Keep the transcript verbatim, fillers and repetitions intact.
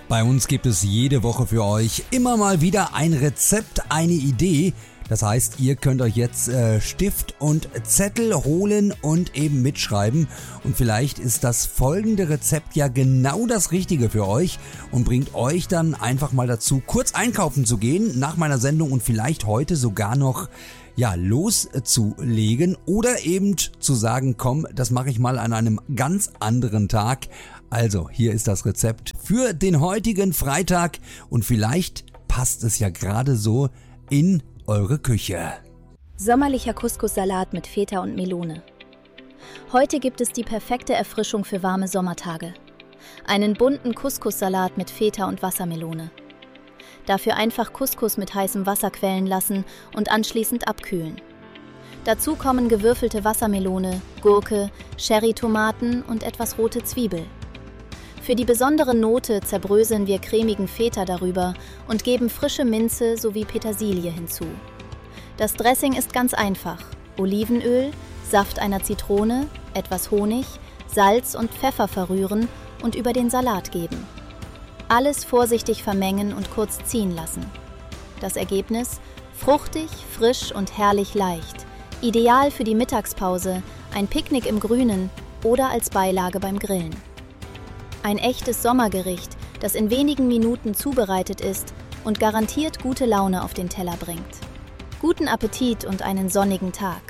Bei uns gibt es jede Woche für euch immer mal wieder ein Rezept, eine Idee. Das heißt, ihr könnt euch jetzt äh, Stift und Zettel holen und eben mitschreiben. Und vielleicht ist das folgende Rezept ja genau das Richtige für euch und bringt euch dann einfach mal dazu, kurz einkaufen zu gehen nach meiner Sendung und vielleicht heute sogar noch ja loszulegen oder eben zu sagen, komm, das mache ich mal an einem ganz anderen Tag. Also, hier ist das Rezept für den heutigen Freitag und vielleicht passt es ja gerade so in eure Küche. Sommerlicher Couscous-Salat mit Feta und Melone. Heute gibt es die perfekte Erfrischung für warme Sommertage. Einen bunten Couscous-Salat mit Feta und Wassermelone. Dafür einfach Couscous mit heißem Wasser quellen lassen und anschließend abkühlen. Dazu kommen gewürfelte Wassermelone, Gurke, Cherrytomaten und etwas rote Zwiebel. Für die besondere Note zerbröseln wir cremigen Feta darüber und geben frische Minze sowie Petersilie hinzu. Das Dressing ist ganz einfach: Olivenöl, Saft einer Zitrone, etwas Honig, Salz und Pfeffer verrühren und über den Salat geben. Alles vorsichtig vermengen und kurz ziehen lassen. Das Ergebnis: fruchtig, frisch und herrlich leicht. Ideal für die Mittagspause, ein Picknick im Grünen oder als Beilage beim Grillen. Ein echtes Sommergericht, das in wenigen Minuten zubereitet ist und garantiert gute Laune auf den Teller bringt. Guten Appetit und einen sonnigen Tag.